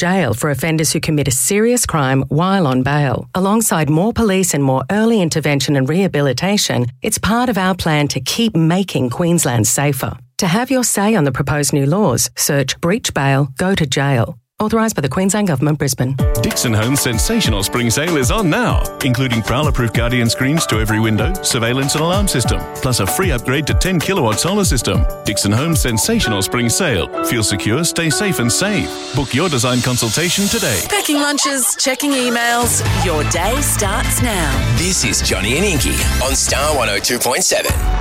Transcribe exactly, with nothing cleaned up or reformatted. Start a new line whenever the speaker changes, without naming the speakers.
jail for offenders who commit a serious crime while on bail. Alongside more police and more early intervention and rehabilitation, it's part of our plan to keep making Queensland safer. To have your say on the proposed new laws, search Breach Bail, Go to Jail. Authorised by the Queensland Government, Brisbane.
Dixon Home's sensational spring sale is on now, including prowler-proof Guardian screens to every window, surveillance and alarm system, plus a free upgrade to ten kilowatt solar system. Dixon Home's sensational spring sale. Feel secure, stay safe and save. Book your design consultation today.
Packing lunches, checking emails. Your day starts now.
This is Johnny and Inky on Star one oh two point seven.